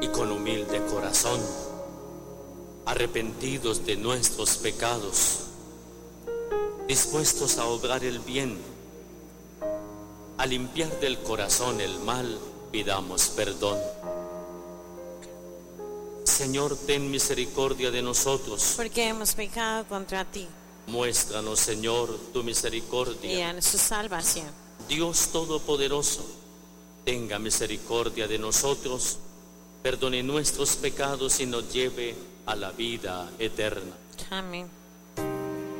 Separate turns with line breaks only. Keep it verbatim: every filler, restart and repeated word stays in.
y con humilde corazón, arrepentidos de nuestros pecados, dispuestos a obrar el bien, a limpiar del corazón el mal, pidamos perdón. Señor, ten misericordia de nosotros,
porque hemos pecado contra ti.
Muéstranos, Señor, tu misericordia.
Y en su salvación.
Dios Todopoderoso, tenga misericordia de nosotros, perdone nuestros pecados y nos lleve a la vida eterna.
Amén.